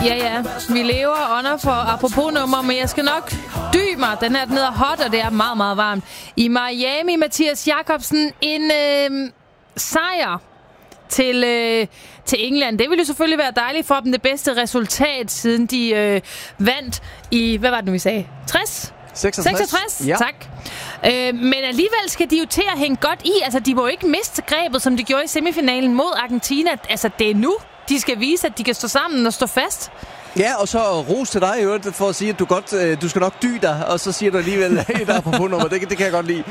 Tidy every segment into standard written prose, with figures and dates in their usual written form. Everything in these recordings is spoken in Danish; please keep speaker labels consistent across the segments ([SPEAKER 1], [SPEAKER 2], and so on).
[SPEAKER 1] Ja. Vi lever under for apropos nummer, men jeg skal nok dy mig. Den er nede hot, og det er meget, meget varmt. I Miami, Mathias Jakobsen, en sejr til England. Det ville jo selvfølgelig være dejligt for dem. Det bedste resultat, siden de vandt i, hvad var det nu, vi sagde? 66?
[SPEAKER 2] Ja.
[SPEAKER 1] Tak. Men alligevel skal de jo til at hænge godt i. Altså, de må jo ikke miste grebet, som de gjorde i semifinalen mod Argentina. Altså, det er nu, de skal vise, at de kan stå sammen og stå fast.
[SPEAKER 2] Ja, og så ros til dig for at sige, at du skal nok dy dig, og så siger du alligevel, hey, der er på nummer. Det kan jeg godt lide.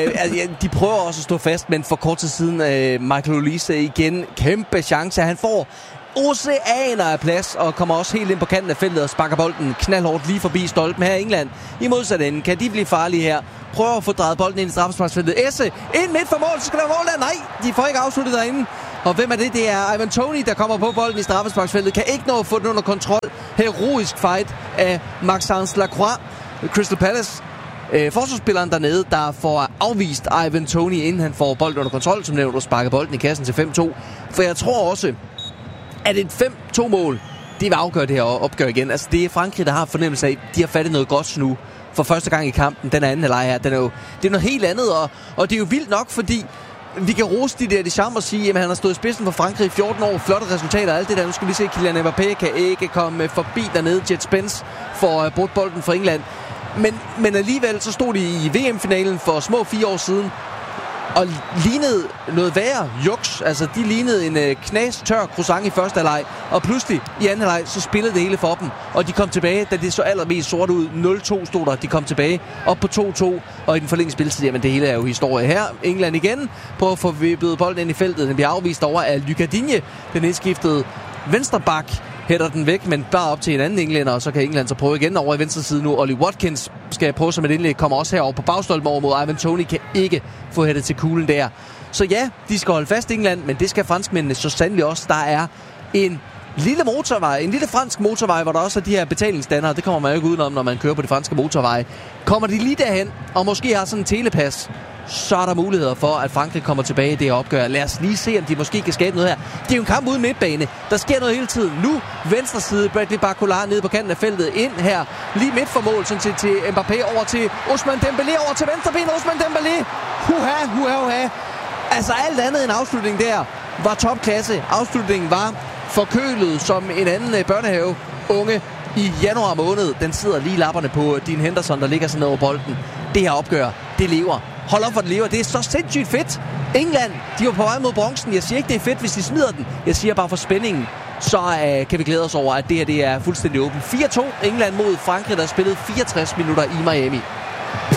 [SPEAKER 2] De prøver også at stå fast, men for kort tid siden, Michael Olise igen, kæmpe chance. Han får oceaner af plads, og kommer også helt ind på kanten af feltet og sparker bolden knaldhårdt lige forbi stolpen her i England. I modsat ende, kan de blive farlige her? Prøver at få drejet bolden ind i straffesparksfeltet. Esse, ind midt for mål, så skal der mål der. Nej, de får ikke afsluttet derinde. Og hvem er det? Det er Ivan Toney, der kommer på bolden i straffesparksfeltet. Kan ikke nå at få den under kontrol. Heroisk fight af Maxence Lacroix. Crystal Palace. Forsvarsspilleren dernede, der får afvist Ivan Toney, inden han får bolden under kontrol, som nævnt, og sparker bolden i kassen til 5-2. For jeg tror også, at et 5-2-mål, det vil afgøre det her opgør igen. Altså, det er Frankrig, der har fornemmelse af, de har fattet noget godt nu for første gang i kampen. Den anden halvleg her, det er noget helt andet, og det er jo vildt nok, fordi vi kan rose de Deschamps og sige, at han har stået i spidsen for Frankrig i 14 år. Flotte resultater og alt det der. Nu skal vi se, Kylian Mbappé kan ikke komme forbi dernede. Jet Spence får brudt bolden for England. Men alligevel så stod de i VM-finalen for små 4 år siden og lignede noget værre juks. Altså, de lignede en knastør croissant i første halvleg, og pludselig i anden halvleg, så spillede det hele for dem. Og de kom tilbage, da det så allermest sort ud. 0-2 stod der, de kom tilbage op på 2-2, og i den forlængende spilletid, jamen det hele er jo historie her. England igen på at få vippet bolden ind i feltet. Den bliver afvist over af Lucas Digne, den indskiftede venstreback. Hætter den væk, men bare op til en anden englænder, og så kan England så prøve igen over i venstre side nu. Ollie Watkins skal prøve som et indlæg, kommer også herover på bagstolpen over mod Ivan Toney, kan ikke få hættet til kuglen der. Så ja, de skal holde fast i England, men det skal franskmændene så sandelig også. Der er en lille motorvej, en lille fransk motorvej, hvor der også er de her betalingsstandere. Det kommer man jo ikke udenom, når man kører på de franske motorveje. Kommer de lige derhen, og måske har sådan en telepas, så er der muligheder for, at Frankrig kommer tilbage i det her opgør. Lad os lige se, om de måske kan skabe noget her. Det er jo en kamp uden midtbane. Der sker noget hele tiden. Nu venstre side, Bradley Barcola nede på kanten af feltet. Ind her, lige midt for mål, sådan til Mbappé, over til Ousmane Dembélé, over til venstre ben, Ousmane Dembélé. Huha. Altså alt andet end afslutningen der var topklasse. Afslutningen var forkølet som en anden børnehave unge i januar måned. Den sidder lige lapperne på Dean Henderson, der ligger sådan over bolden. Det her opgør, det lever. Hold op for det lever. Det er så sindssygt fedt. England, de var på vej mod bronzen. Jeg siger ikke, det er fedt, hvis de smider den. Jeg siger bare for spændingen. Så kan vi glæde os over, at det her det er fuldstændig åbent. 4-2 England mod Frankrig, der har spillet 64 minutter i Miami.